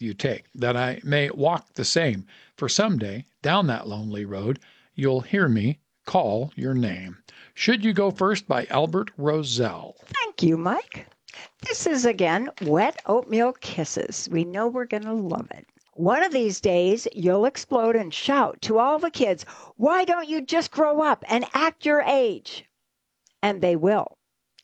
you take, that I may walk the same. For someday, down that lonely road, you'll hear me call your name. Should You Go First by Albert Roselle. Thank you, Mike. This is, again, Wet Oatmeal Kisses. We know we're going to love it. One of these days, you'll explode and shout to all the kids, "Why don't you just grow up and act your age?" And they will.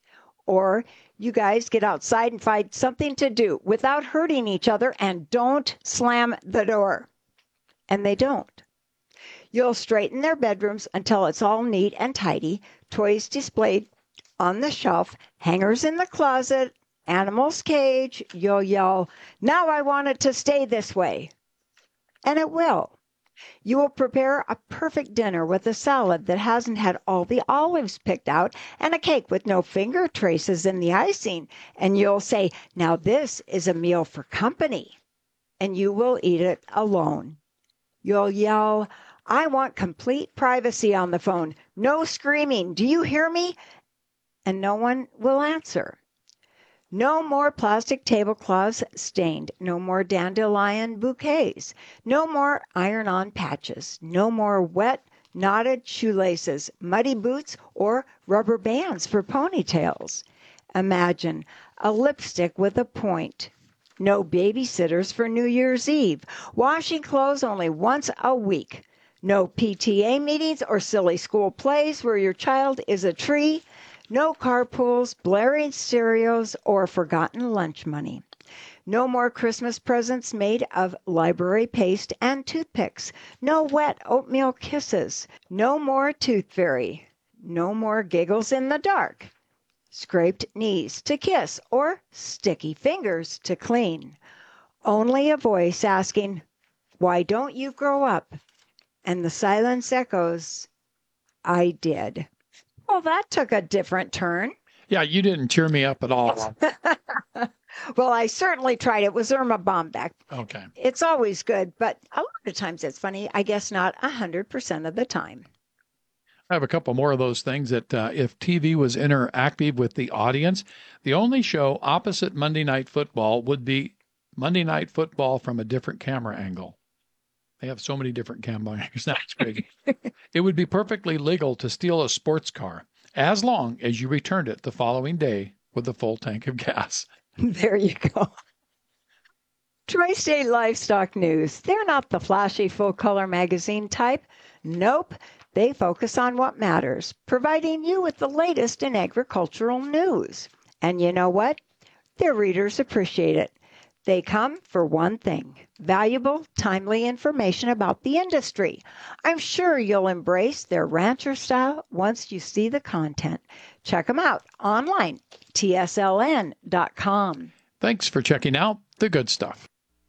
Or you guys get outside and find something to do without hurting each other and don't slam the door. And they don't. You'll straighten their bedrooms until it's all neat and tidy, toys displayed on the shelf, hangers in the closet, animal's cage. You'll yell, "Now I want it to stay this way." And it will. You will prepare a perfect dinner with a salad that hasn't had all the olives picked out and a cake with no finger traces in the icing. And you'll say, "Now this is a meal for company." And you will eat it alone. You'll yell, "I want complete privacy on the phone. No screaming. Do you hear me?" And no one will answer. No more plastic tablecloths stained. No more dandelion bouquets. No more iron-on patches. No more wet, knotted shoelaces, muddy boots, or rubber bands for ponytails. Imagine a lipstick with a point. No babysitters for New Year's Eve. Washing clothes only once a week. No PTA meetings or silly school plays where your child is a tree. No carpools, blaring stereos, or forgotten lunch money. No more Christmas presents made of library paste and toothpicks. No wet oatmeal kisses. No more tooth fairy. No more giggles in the dark. Scraped knees to kiss or sticky fingers to clean. Only a voice asking, "Why don't you grow up?" And the silence echoes, "I did." Well, that took a different turn. Yeah, you didn't cheer me up at all. Well, I certainly tried. It was Irma Bombeck. Okay. It's always good, but a lot of times it's funny. I guess not 100% of the time. I have a couple more of those things that if TV was interactive with the audience, the only show opposite Monday Night Football would be Monday Night Football from a different camera angle. They have so many different camera angles. That's crazy. It would be perfectly legal to steal a sports car as long as you returned it the following day with a full tank of gas. There you go. Tri-State Livestock News. They're not the flashy full-color magazine type. Nope. They focus on what matters, providing you with the latest in agricultural news. And you know what? Their readers appreciate it. They come for one thing, valuable, timely information about the industry. I'm sure you'll embrace their rancher style once you see the content. Check them out online, tsln.com. Thanks for checking out the good stuff.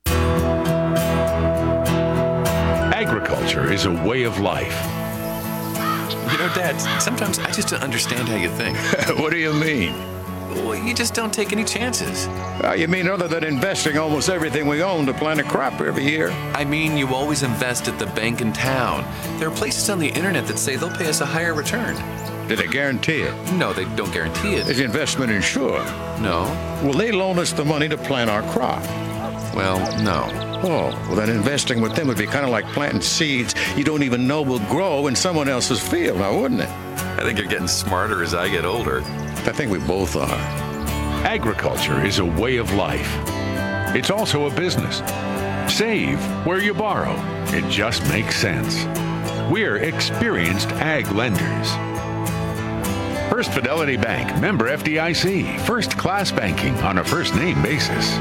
Agriculture is a way of life. You know, Dad, sometimes I just don't understand how you think. What do you mean? Well, you just don't take any chances. You mean other than investing almost everything we own to plant a crop every year? I mean, you always invest at the bank in town. There are places on the internet that say they'll pay us a higher return. Do they guarantee it? No, they don't guarantee it. Is the investment insured? No. Will they loan us the money to plant our crop? Well, no. Oh, well, then investing with them would be kind of like planting seeds you don't even know will grow in someone else's field, now wouldn't it? I think you're getting smarter as I get older. I think we both are. Agriculture is a way of life. It's also a business. Save where you borrow. It just makes sense. We're experienced ag lenders. First Fidelity Bank, member FDIC, first class banking on a first name basis.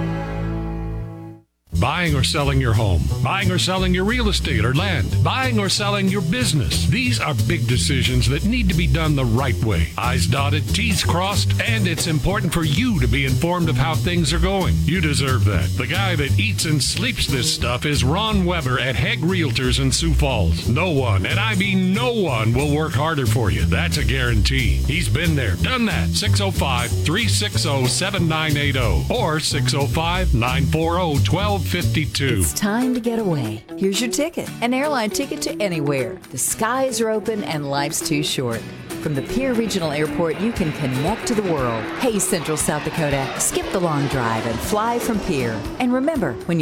Buying or selling your home, buying or selling your real estate or land, buying or selling your business. These are big decisions that need to be done the right way. I's dotted, T's crossed, and it's important for you to be informed of how things are going. You deserve that. The guy that eats and sleeps this stuff is Ron Weber at Hegg Realtors in Sioux Falls. No one, and I mean no one, will work harder for you. That's a guarantee. He's been there, done that. 605-360-7980 or 605-940-1252. It's time to get away. Here's your ticket. An airline ticket to anywhere. The skies are open and life's too short. From the Pierre Regional Airport, you can connect to the world. Hey, Central South Dakota, skip the long drive and fly from Pierre. And remember, when you